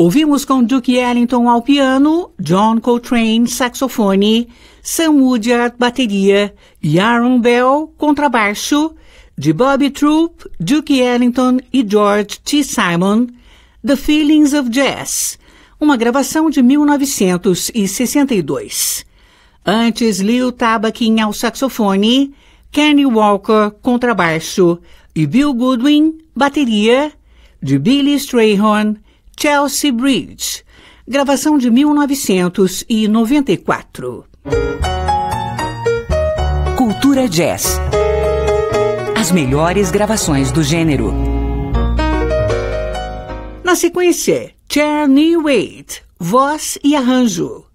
Ouvimos com Duke Ellington ao piano, John Coltrane, saxofone, Sam Woodyard, bateria e Aaron Bell, contrabaixo, de Bobby Troup, Duke Ellington e George T. Simon, The Feelings of Jazz, uma gravação de 1962. Antes, Leo Tabakin ao saxofone, Kenny Walker, contrabaixo e Bill Goodwin, bateria, de Billy Strayhorn, Chelsea Bridge, gravação de 1994. Cultura Jazz. As melhores gravações do gênero. Na sequência, Cher New Wade, voz e arranjo.